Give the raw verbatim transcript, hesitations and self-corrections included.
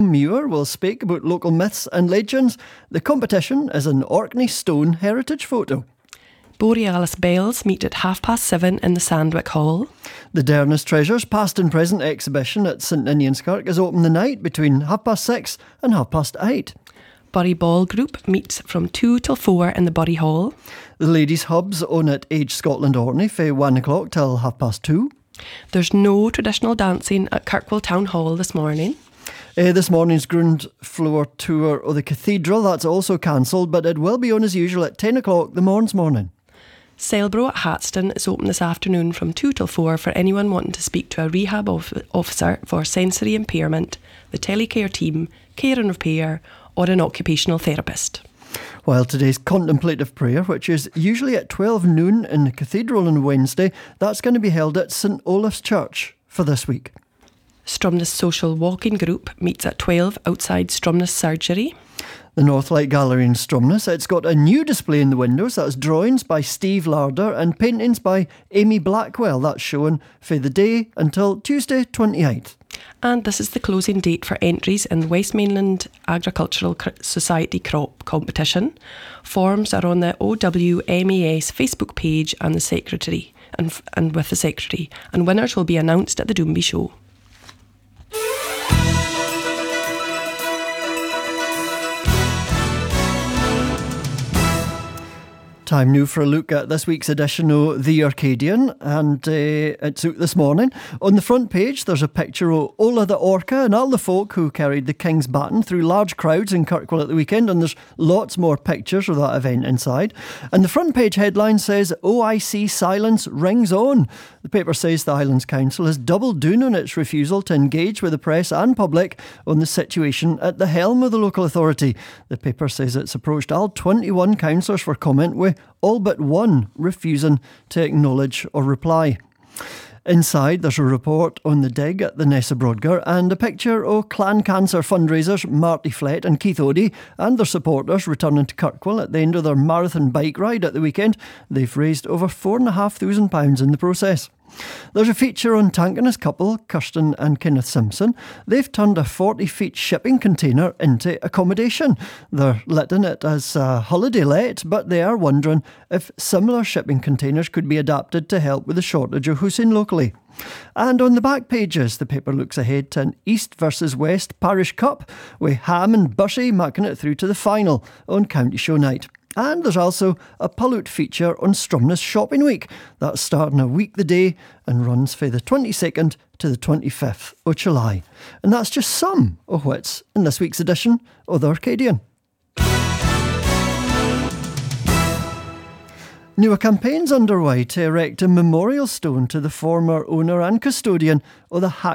Muir will speak about local myths and legends. The competition is an Orkney Stone heritage photo. Borealis Bells meet at half past seven in the Sandwick Hall. The Dernis Treasures Past and Present exhibition at St Ninian's Kirk is open the night between half past six and half past eight. Bury Ball Group meets from two till four in the Bury Hall. The ladies' hubs on at Age Scotland Orkney from one o'clock till half past two. There's no traditional dancing at Kirkwall Town Hall this morning. Uh, this morning's ground floor tour of the cathedral, that's also cancelled, but it will be on as usual at ten o'clock the morn's morning. Sailbro at Hatston is open this afternoon from two till four for anyone wanting to speak to a rehab of- officer for sensory impairment, the telecare team, care and repair, or an occupational therapist. While today's contemplative prayer, which is usually at twelve noon in the cathedral on Wednesday, that's going to be held at St Olaf's Church for this week. Stromness Social Walking Group meets at twelve outside Stromness Surgery. The Northlight Gallery in Stromness, it's got a new display in the windows. That's drawings by Steve Larder and paintings by Amy Blackwell. That's shown for the day until Tuesday twenty-eighth. And this is the closing date for entries in the West Mainland Agricultural Society Crop Competition. Forms are on the O W M E S Facebook page and the secretary and, and with the secretary. And winners will be announced at the Doomby Show. Time now for a look at this week's edition of The Arcadian, and uh, it's out this morning. On the front page there's a picture of Ola the Orca and all the folk who carried the King's Baton through large crowds in Kirkwall at the weekend, and there's lots more pictures of that event inside. And the front page headline says O I C silence rings on. The paper says the Highlands Council has doubled down on its refusal to engage with the press and public on the situation at the helm of the local authority. The paper says it's approached all twenty-one councillors for comment, with all but one refusing to acknowledge or reply. Inside, there's a report on the dig at the Nessa Brodgar and a picture of Clan Cancer fundraisers Marty Flett and Keith Odie and their supporters returning to Kirkwall at the end of their marathon bike ride at the weekend. They've raised over four and a half thousand pounds in the process. There's a feature on Tank and his couple, Kirsten and Kenneth Simpson. They've turned a forty feet shipping container into accommodation. They're letting it as a holiday let, but they are wondering if similar shipping containers could be adapted to help with the shortage of housing locally. And on the back pages, the paper looks ahead to an East versus West Parish Cup, with Ham and Bussey making it through to the final on County Show night. And there's also a pull-out feature on Stromness Shopping Week. That's starting a week the day and runs from the twenty-second to the twenty-fifth of July. And that's just some of what's in this week's edition of The Arcadian. New campaign's underway to erect a memorial stone to the former owner and custodian of the Hackney